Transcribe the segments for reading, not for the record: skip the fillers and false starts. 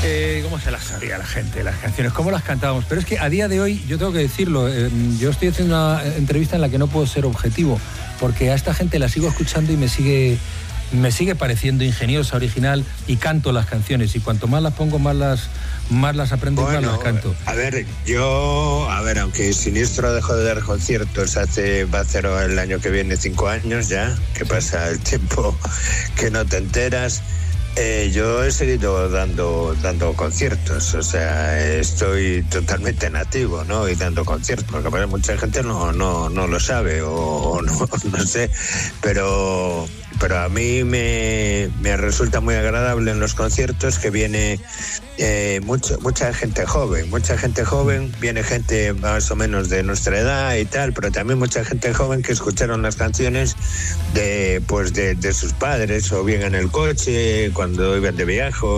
¿Cómo se las sabía la gente, las canciones? ¿Cómo las cantábamos? Pero es que a día de hoy, yo tengo que decirlo, yo estoy haciendo una entrevista en la que no puedo ser objetivo, porque a esta gente la sigo escuchando y me sigue pareciendo ingeniosa, original, y canto las canciones, y cuanto más las pongo, más las aprendo, y más las canto. Aunque Siniestro dejó de dar conciertos va a ser el año que viene 5 años ya, que pasa el tiempo que no te enteras. Yo he seguido dando conciertos, o sea, estoy totalmente nativo, ¿no? Y dando conciertos, porque mucha gente no lo sabe o no sé, pero a mí me resulta muy agradable en los conciertos que viene mucha gente joven, viene gente más o menos de nuestra edad y tal, pero también mucha gente joven que escucharon las canciones de sus padres, o bien en el coche, cuando iban de viaje, o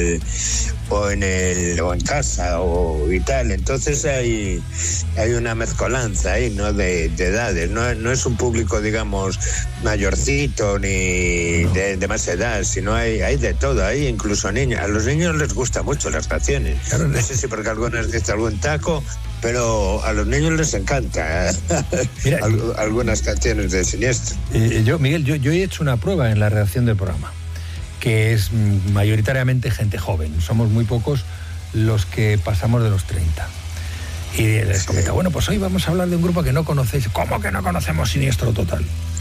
en casa y tal. Entonces hay una mezcolanza ahí, ¿no? De edades, no es un público, digamos, mayorcito ni de más edad, sino hay de todo, hay incluso niños. A los niños les gustan mucho las canciones, claro, no sé si porque algunas dicen algún taco, pero a los niños les encanta algunas canciones de Siniestro. Miguel, yo he hecho una prueba en la redacción del programa, que es mayoritariamente gente joven. Somos muy pocos los que pasamos de los 30. Y les comenta, bueno, pues hoy vamos a hablar de un grupo que no conocéis. ¿Cómo que no conocemos Siniestro Total?